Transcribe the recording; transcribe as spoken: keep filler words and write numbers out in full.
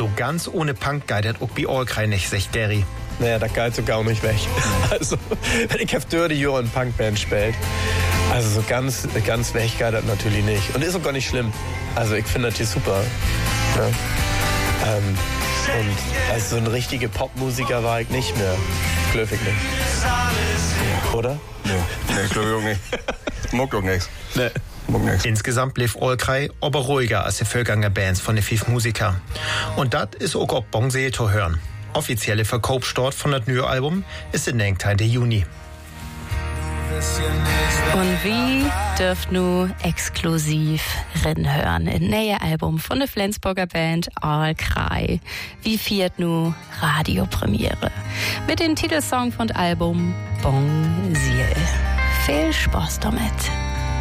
So ganz ohne Punk geidert auch bei Allkrei nicht, sagt Gary. Naja, das geht so gar nicht weg. Also, wenn ich auf Dörde Jahre in Punkband spielt, also so ganz, ganz weg geht das natürlich nicht. Und ist auch gar nicht schlimm. Also ich finde das hier super. Ja. Ähm, und also so ein richtiger Popmusiker war ich nicht mehr. Glöf ich nicht. Oder? Nee, nee glaube ich auch nicht. Mag auch nichts. Nee. Insgesamt blieb Allkrei aber ruhiger als die Vorgängerbands von den fünf Musikern. Und das ist auch auf Bongsee zu hören. Offizielle Verkaufsstart von das neue Album ist der neunzehnten Juni. Und wie dürft nu exklusiv reinhören in neue Album von der Flensburger Band Allkrei. Wie viert nu Radiopremiere mit dem Titelsong von Album Bongsiel. Viel Spaß damit.